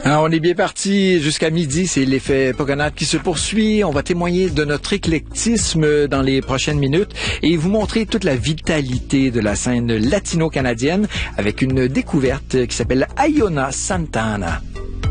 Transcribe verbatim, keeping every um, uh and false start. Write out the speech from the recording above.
Alors, on est bien parti jusqu'à midi. C'est l'effet Pogonat qui se poursuit. On va témoigner de notre éclectisme dans les prochaines minutes et vous montrer toute la vitalité de la scène latino-canadienne avec une découverte qui s'appelle Iona Santana.